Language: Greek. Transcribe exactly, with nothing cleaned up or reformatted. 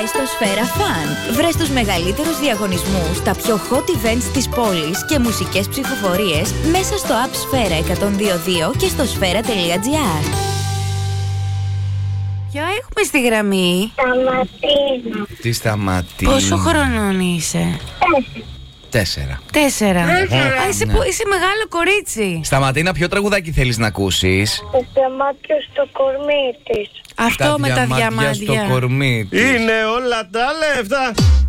στο Σφαίρα Fun. Βρες τους μεγαλύτερους διαγωνισμούς, τα πιο hot events της πόλης και μουσικές ψηφοφορίες μέσα στο app Σφαίρα εκατόν δύο δύο και στο σφαίρα τελεία τζι άρ. Ποιο έχουμε στη γραμμή? Σταματίνα. Τι Σταματίνα. Πόσο χρονών είσαι? Τέσσερα. Τέσσερα. Τέσσερα. Α, είσαι, Ναι. που- είσαι μεγάλο κορίτσι. Σταματίνα, ποιο τραγουδάκι θέλεις να ακούσεις? Το διαμάτιο στο κορμί της. Αυτό με τα διαμάντια διαμάντια. στο κορμί της. Είναι όλα τα λεφτά